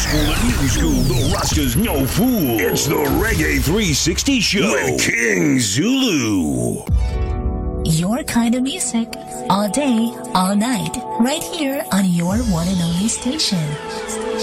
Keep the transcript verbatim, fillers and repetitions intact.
school and new school, the Rasta's no fool. It's the Reggae three sixty Show with King Zulu. Your kind of music, all day, all night, right here on your one and only station.